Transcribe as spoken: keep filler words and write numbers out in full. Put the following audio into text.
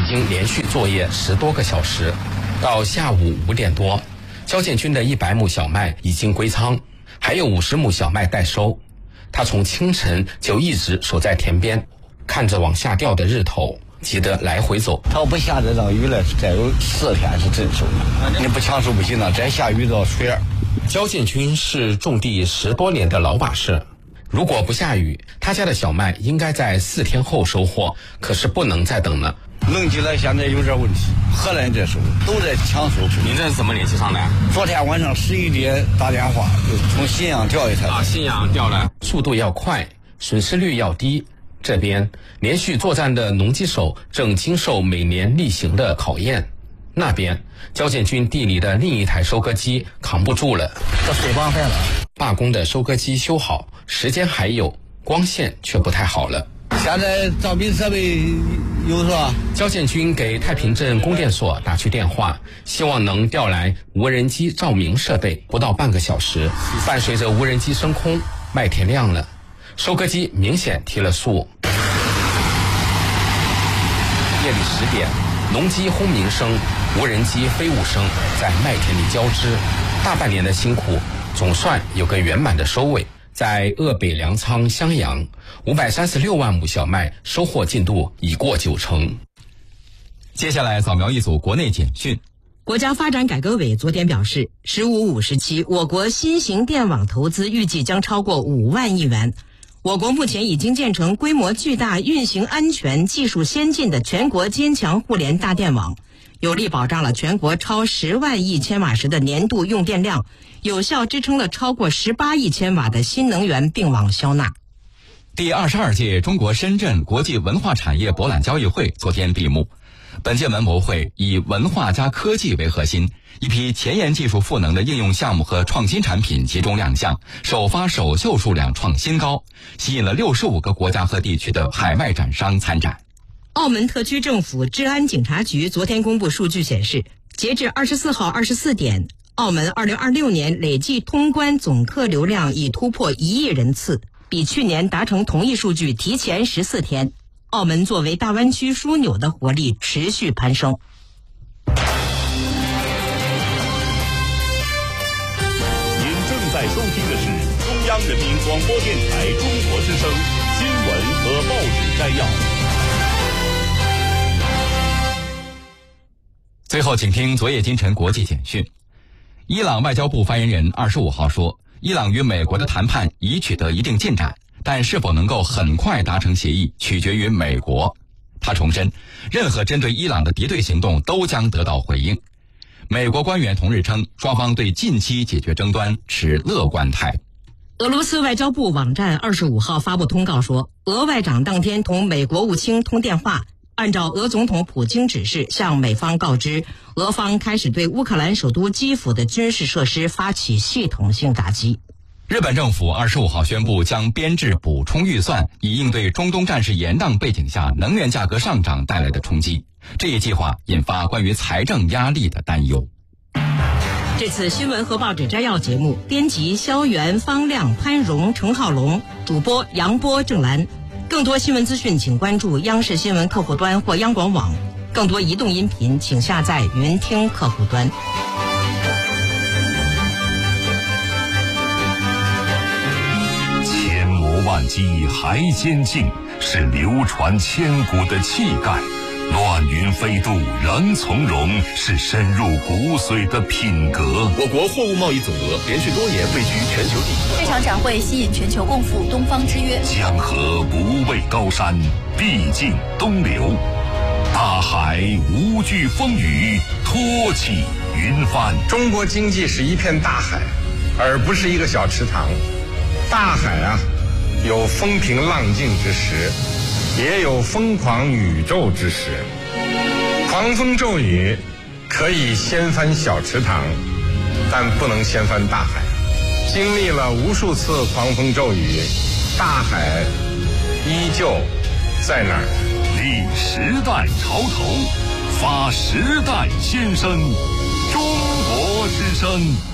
经连续作业十多个小时。到下午五点多，焦建军的一百亩小麦已经归仓，还有五十亩小麦待收。他从清晨就一直守在田边，看着往下掉的日头，急得来回走。 他不下这场雨了，再有四天是真收了。你不抢收不行了，再下雨到水儿。 焦建军是种地十多年的老把式，如果不下雨，他家的小麦应该在四天后收获，可是不能再等了。 弄起来现在有点问题，荷兰这收都在抢收。 您这是怎么联系上的？ 昨天晚上十一点打电话，从信阳调一台。 啊，信阳调来，速度要快，损失率要低。这边连续作战的农机手正经受每年例行的考验。那边焦建军地里的另一台收割机扛不住了， 这水帮坏了。 罢工的收割机修好，时间还有，光线却不太好了。 现在照明设备有是吧？ 焦建军给太平镇供电所打去电话，希望能调来无人机照明设备。不到半个小时，伴随着无人机升空，麦田亮了，收割机明显提了速。夜里十点，农机轰鸣声、无人机飞舞声在麦田里交织，大半年的辛苦总算有个圆满的收尾。在鄂北粮仓襄阳，五百三十六万亩小麦收获进度已过九成。 接下来扫描一组国内简讯。 国家发展改革委昨天表示，十五五时期，我国新型电网投资预计将超过五万亿元。我国目前已经建成规模巨大、运行安全、技术先进的全国坚强互联大电网，有力保障了全国超十万亿千瓦时的年度用电量，有效支撑了超过十八亿千瓦的新能源并网销纳。 第二十二届中国深圳国际文化产业博览交易会昨天闭幕。本届文博会以文化加科技为核心，一批前沿技术赋能的应用项目和创新产品集中亮相，首发首秀数量创新高，吸引了六十五个国家和地区的海外展商参展。 澳门特区政府治安警察局昨天公布数据显示，截至二十四号二十四点，澳门二零二六年累计通关总客流量已突破一亿人次，比去年达成同一数据提前十四天。澳门作为大湾区枢纽的活力持续攀升。 您正在收听的是中央人民广播电台中国之声新闻和报纸摘要。 最后，请听昨夜今晨国际简讯。伊朗外交部发言人二十五号说，伊朗与美国的谈判已取得一定进展，但是否能够很快达成协议，取决于美国。他重申，任何针对伊朗的敌对行动都将得到回应。美国官员同日称，双方对近期解决争端持乐观态。 俄罗斯外交部网站二十五号发布通告说，俄外长当天同美国务卿通电话，按照俄总统普京指示向美方告知，俄方开始对乌克兰首都基辅的军事设施发起系统性打击。 日本政府二十五号宣布将编制补充预算，以应对中东战事延宕背景下能源价格上涨带来的冲击。这一计划引发关于财政压力的担忧。 这次新闻和报纸摘要节目，编辑肖元、方亮、潘荣、程浩龙，主播杨波、郑兰。更多新闻资讯请关注央视新闻客户端或央广网，更多移动音频请下载云听客户端。 千磨万击还坚劲，是流传千古的气概；乱云飞渡仍从容，是深入骨髓的品格。我国货物贸易总额连续多年位居全球第一。 这场展会吸引全球共赴东方之约。 江河不畏高山，必尽东流；大海无惧风雨，托起云帆。 中国经济是一片大海，而不是一个小池塘。大海啊，有风平浪静之时，也有疯狂宇宙之时。狂风骤雨可以掀翻小池塘，但不能掀翻大海。经历了无数次狂风骤雨，大海依旧在那儿。 立时代潮头，发时代先声，中国之声。